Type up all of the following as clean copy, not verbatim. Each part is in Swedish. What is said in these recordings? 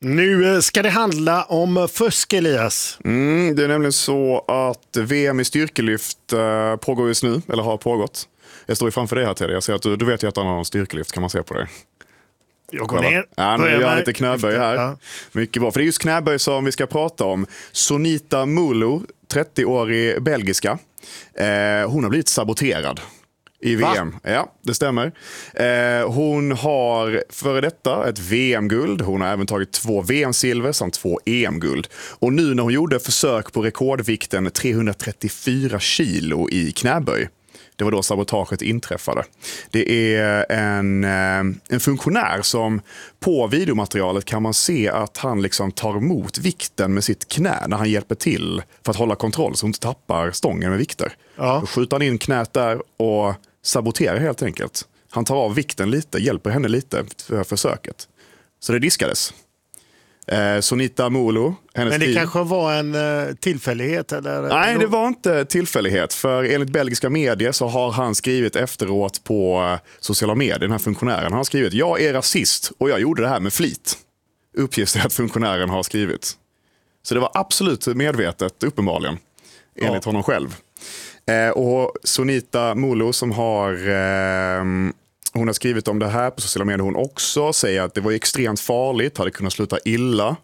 Nu ska det handla om fusk, Elias. Det är nämligen så att VM i styrkelyft pågår just nu, eller har pågått. Jag står ju framför dig här, Teddy. Jag ser att du vet ju att han har en styrkelyft, kan man se på dig. Jag går ner. Ja, nu gör jag lite knäböj här. Ja. Mycket bra, för det är just knäböj som vi ska prata om. Sonita Mulu, 30-årig belgiska. Hon har blivit saboterad i VM. Ja, det stämmer. Hon har före detta ett VM-guld. Hon har även tagit 2 VM-silver samt 2 EM-guld. Och nu när hon gjorde försök på rekordvikten 334 kilo i knäböj, det var då sabotaget inträffade. Det är en funktionär som på videomaterialet kan man se att han liksom tar emot vikten med sitt knä när han hjälper till för att hålla kontroll så hon inte tappar stången med vikter. Ja. Då skjuter han in knät där och saboterar helt enkelt. Han tar av vikten lite, hjälper henne lite för försöket. Så det diskades. Sonita Mulu, hennes Men det team. kanske var en tillfällighet? Eller? Nej, det var inte tillfällighet. För enligt belgiska medier så har han skrivit efteråt på sociala medier, den här funktionären. Han har skrivit, jag är rasist och jag gjorde det här med flit. Uppges det att funktionären har skrivit. Så det var absolut medvetet, uppenbarligen. Enligt honom själv. Och Sonita Mulu som hon har skrivit om det här på sociala medier, hon också säger att det var extremt farligt, hade kunnat sluta illa.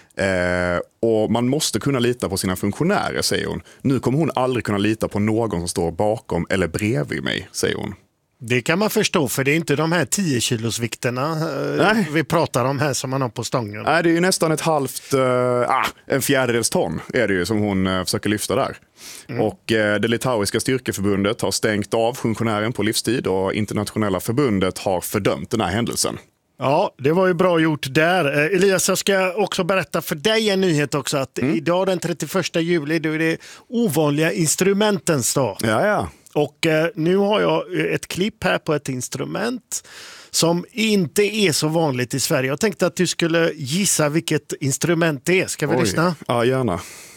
Och man måste kunna lita på sina funktionärer, säger hon. Nu kommer hon aldrig kunna lita på någon som står bakom eller bredvid mig, säger hon. Det kan man förstå, för det är inte de här 10 kilosvikterna vi pratar om här som man har på stången. Nej, det är ju nästan en fjärdedels ton är det ju som hon försöker lyfta där. Och det litauiska styrkeförbundet har stängt av funktionären på livstid och internationella förbundet har fördömt den här händelsen. Ja, det var ju bra gjort där. Elias, jag ska också berätta för dig en nyhet också. Att idag den 31 juli, då är det ovanliga instrumentens dag. Ja. Och nu har jag ett klipp här på ett instrument som inte är så vanligt i Sverige. Jag tänkte att du skulle gissa vilket instrument det är. Ska vi lyssna? Ja, gärna.